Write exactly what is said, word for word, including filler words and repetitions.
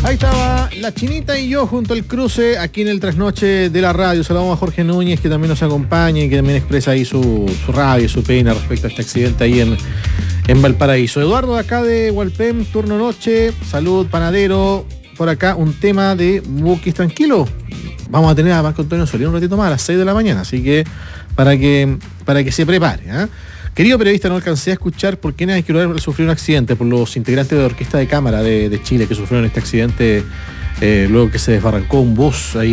Ahí estaba la Chinita y yo junto al cruce aquí en el trasnoche de la radio. Saludamos a Jorge Núñez, que también nos acompaña y que también expresa ahí su, su rabia, su pena respecto a este accidente ahí en, en Valparaíso. Eduardo, de acá de Hualpén, turno noche. Salud, panadero. Por acá un tema de Bukis tranquilo. Vamos a tener a Marco Antonio Solís un ratito más a las seis de la mañana, así que para que, para que se prepare, ¿eh? Querido periodista, no alcancé a escuchar por quiénes hay que sufrir un accidente, por los integrantes de la Orquesta de Cámara de, de Chile que sufrieron este accidente eh, luego que se desbarrancó un bus ahí